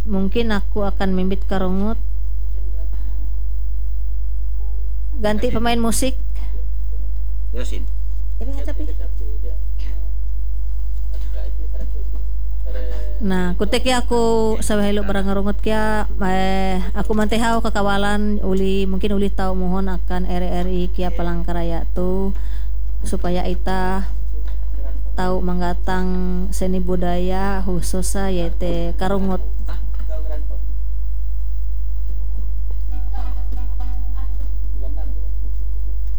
mungkin aku akan mimbit karungut. Ganti pemain musik. Yosin. Tapi nggak capek. Nah, kutek ya aku sa hello barang ngarungot kya aku mantehaw kakawalan mungkin uli tahu mohon akan RRI Kia Palangkaraya tuh supaya ita tahu menggatang seni budaya khususnya yaitu karungut